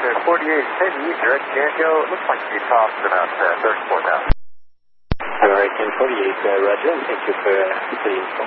48 Heavy, direct Daniel, looks like you tossed about 34,000. Alright, 1048, Roger, thank you for the info.